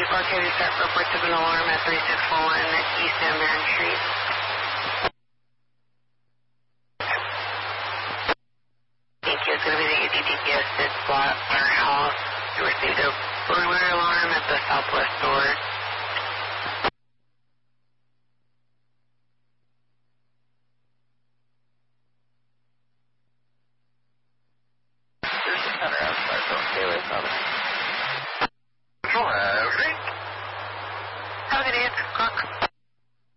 Park Heavy Start report to an alarm at 3641 East Van Buren Street. Thank you. It's going to be the ADDPS at Warehouse. You received a burglar alarm at the southwest door. There's a center outside, don't stay away from it.